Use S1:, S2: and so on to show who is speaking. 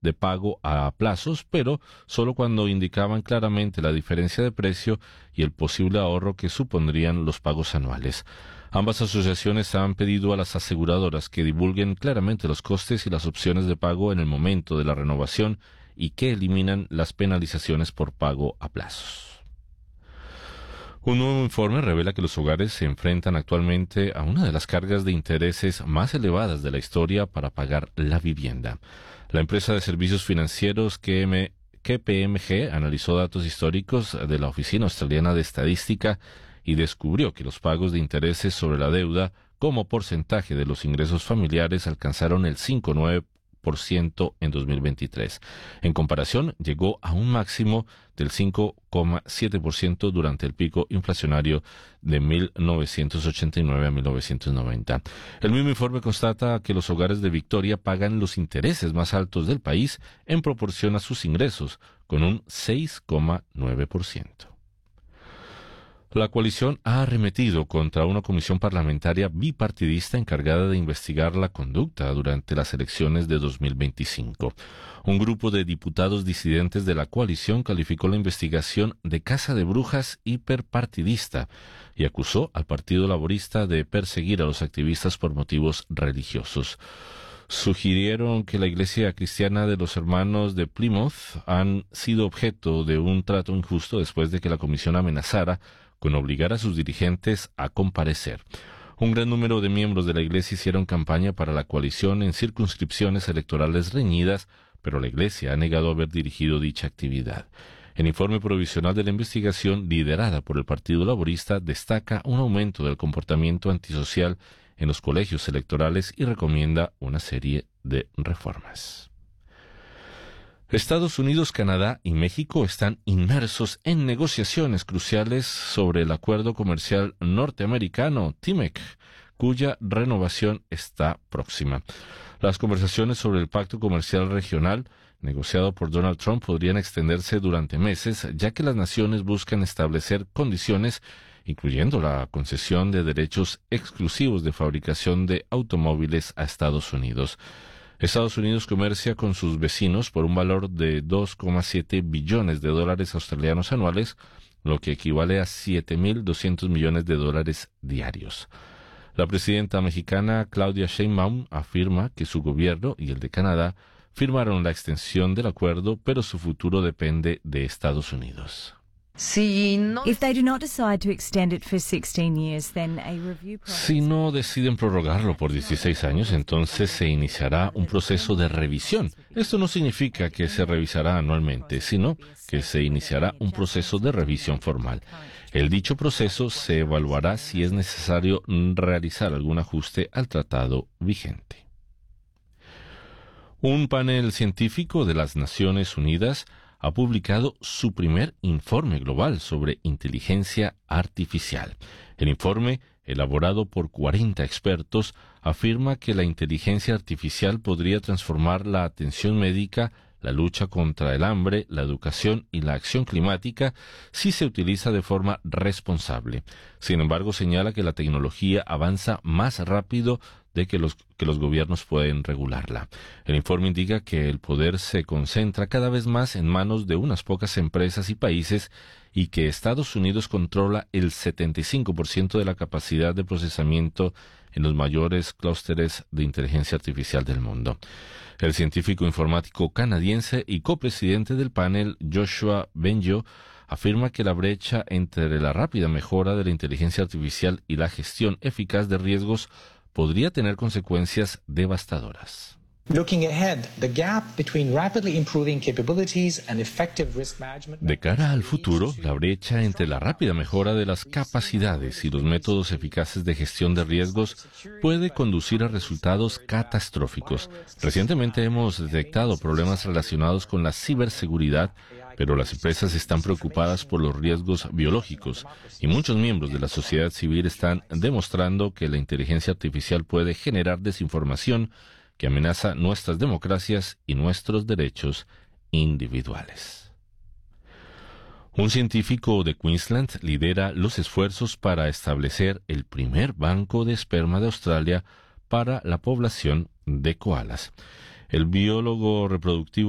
S1: de pago a plazos, pero solo cuando indicaban claramente la diferencia de precio y el posible ahorro que supondrían los pagos anuales. Ambas asociaciones han pedido a las aseguradoras que divulguen claramente los costes y las opciones de pago en el momento de la renovación y que eliminan las penalizaciones por pago a plazos. Un nuevo informe revela que los hogares se enfrentan actualmente a una de las cargas de intereses más elevadas de la historia para pagar la vivienda. La empresa de servicios financieros KPMG analizó datos históricos de la Oficina Australiana de Estadística y descubrió que los pagos de intereses sobre la deuda como porcentaje de los ingresos familiares alcanzaron el 5,9% en 2023. En comparación, llegó a un máximo del 5,7% durante el pico inflacionario de 1989 a 1990. El mismo informe constata que los hogares de Victoria pagan los intereses más altos del país en proporción a sus ingresos, con un 6,9%. La coalición ha arremetido contra una comisión parlamentaria bipartidista encargada de investigar la conducta durante las elecciones de 2025. Un grupo de diputados disidentes de la coalición calificó la investigación de caza de brujas hiperpartidista y acusó al Partido Laborista de perseguir a los activistas por motivos religiosos. Sugirieron que la Iglesia Cristiana de los Hermanos de Plymouth han sido objeto de un trato injusto después de que la comisión amenazara con obligar a sus dirigentes a comparecer. Un gran número de miembros de la Iglesia hicieron campaña para la coalición en circunscripciones electorales reñidas, pero la Iglesia ha negado haber dirigido dicha actividad. El informe provisional de la investigación, liderada por el Partido Laborista, destaca un aumento del comportamiento antisocial en los colegios electorales y recomienda una serie de reformas. Estados Unidos, Canadá y México están inmersos en negociaciones cruciales sobre el acuerdo comercial norteamericano TIMEC, cuya renovación está próxima. Las conversaciones sobre el pacto comercial regional negociado por Donald Trump podrían extenderse durante meses, ya que las naciones buscan establecer condiciones, incluyendo la concesión de derechos exclusivos de fabricación de automóviles a Estados Unidos. Estados Unidos comercia con sus vecinos por un valor de $2,7 billones australianos anuales, lo que equivale a 7.200 millones de dólares diarios. La presidenta mexicana Claudia Sheinbaum afirma que su gobierno y el de Canadá firmaron la extensión del acuerdo, pero su futuro depende de Estados Unidos.
S2: Si no
S1: deciden prorrogarlo por 16 años, entonces se iniciará un proceso de revisión. Esto no significa que se revisará anualmente, sino que se iniciará un proceso de revisión formal. El dicho proceso se evaluará si es necesario realizar algún ajuste al tratado vigente. Un panel científico de las Naciones Unidas ha publicado su primer informe global sobre inteligencia artificial. El informe, elaborado por 40 expertos, afirma que la inteligencia artificial podría transformar la atención médica, la lucha contra el hambre, la educación y la acción climática si se utiliza de forma responsable. Sin embargo, señala que la tecnología avanza más rápido de que los gobiernos pueden regularla. El informe indica que el poder se concentra cada vez más en manos de unas pocas empresas y países y que Estados Unidos controla el 75% de la capacidad de procesamiento en los mayores clústeres de inteligencia artificial del mundo. El científico informático canadiense y copresidente del panel, Joshua Bengio, afirma que la brecha entre la rápida mejora de la inteligencia artificial y la gestión eficaz de riesgos podría tener consecuencias devastadoras. De cara al futuro, la brecha entre la rápida mejora de las capacidades y los métodos eficaces de gestión de riesgos puede conducir a resultados catastróficos. Recientemente hemos detectado problemas relacionados con la ciberseguridad, pero las empresas están preocupadas por los riesgos biológicos y muchos miembros de la sociedad civil están demostrando que la inteligencia artificial puede generar desinformación que amenaza nuestras democracias y nuestros derechos individuales. Un científico de Queensland lidera los esfuerzos para establecer el primer banco de esperma de Australia para la población de koalas. El biólogo reproductivo